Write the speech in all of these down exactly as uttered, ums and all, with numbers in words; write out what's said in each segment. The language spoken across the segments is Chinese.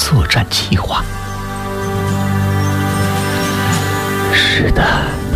作战计划。是的，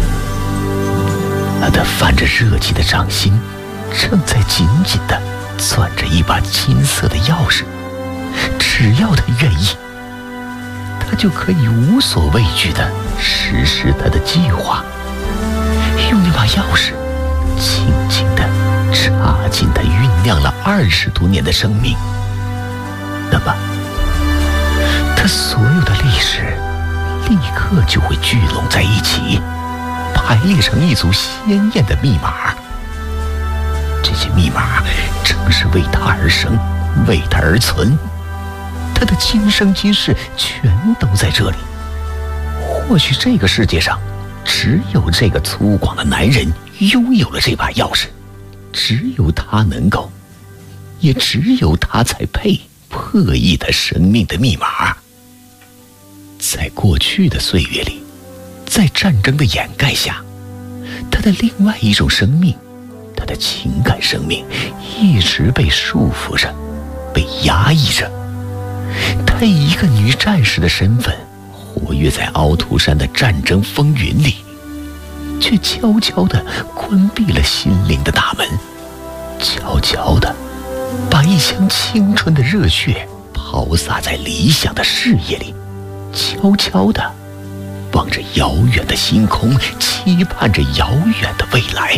他的泛着热气的掌心正在紧紧地攥着一把金色的钥匙，只要他愿意，他就可以无所畏惧地实施他的计划，用那把钥匙轻轻地插进他酝酿了二十多年的生命。那么他所有的历史立刻就会聚拢在一起，排列成一组鲜艳的密码。这些密码正是为他而生，为他而存，他的今生今世全都在这里。或许这个世界上只有这个粗犷的男人拥有了这把钥匙，只有他能够，也只有他才配破译他生命的密码。在过去的岁月里，在战争的掩盖下，他的另外一种生命，他的情感生命一直被束缚着，被压抑着。他以一个女战士的身份活跃在凹凸山的战争风云里，却悄悄地关闭了心灵的大门，悄悄地把一腔青春的热血抛洒在理想的事业里，悄悄地望着遥远的星空，期盼着遥远的未来。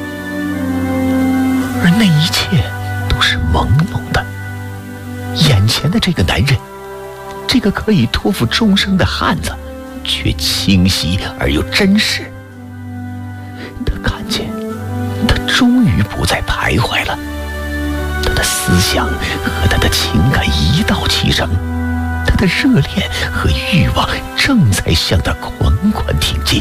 而那一切都是朦胧的，眼前的这个男人，这个可以托付终生的汉子，却清晰而又真实。他看见，他终于不再徘徊了，他的思想和他的情感一道齐升，他的热恋和欲望正在向他款款挺进。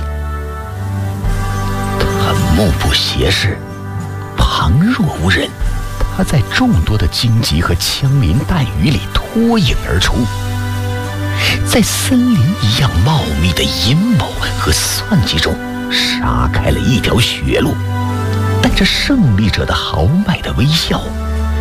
他目不斜视，旁若无人，他在众多的荆棘和枪林弹雨里脱颖而出，在森林一样茂密的阴谋和算计中杀开了一条血路，带着胜利者的豪迈的微笑，